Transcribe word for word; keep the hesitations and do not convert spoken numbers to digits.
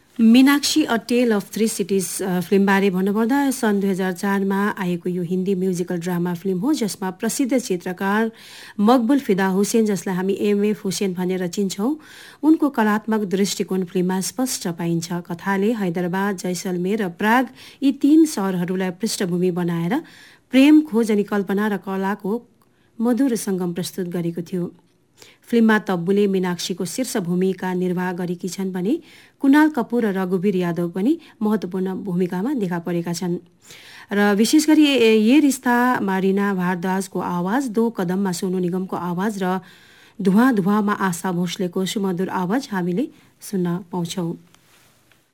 Meenakshi a tail of three cities फिल्मबारे भन्नुपर्दा सन् दुई हजार चारमा आएको यो हिन्दी म्युजिकल ड्रामा फिल्म हो जसमा प्रसिद्ध चित्रकार मकबुल फिदा हुसेन, जसलाई हामी एमएफ हुसेन भनेर चिन्छौँ, उनको कलात्मक दृष्टिकोण फिल्ममा स्पष्ट पाइन्छ। कथाले हैदराबाद, जैसलमेर र प्राग यी तीन सहरहरूलाई पृष्ठभूमि बनाएर प्रेम, खोज अनि कल्पना र कलाको मधुर सङ्गम प्रस्तुत गरेको थियो। फिल्ममा तब्बुले मीनाक्षीको शीर्ष भूमिका निर्वाह गरेकी छन् भने कुणाल कपूर र रघुवीर यादव पनि महत्त्वपूर्ण भूमिकामा देखा परेका छन्। र विशेष गरी ये रिस्तामा रिना भारद्वाजको आवाज, दो कदममा सोनू निगमको आवाज र धुवा धुवामा आशा भोसलेको सुमधुर आवाज हामीले सुन्न पाउँछौँ।